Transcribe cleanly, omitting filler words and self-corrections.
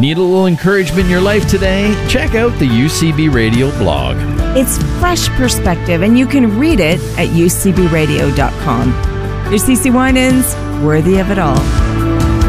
Need a little encouragement in your life today? Check out the UCB Radio blog. It's fresh perspective, and you can read it at ucbradio.com. You're CeCe Winans, worthy of it all.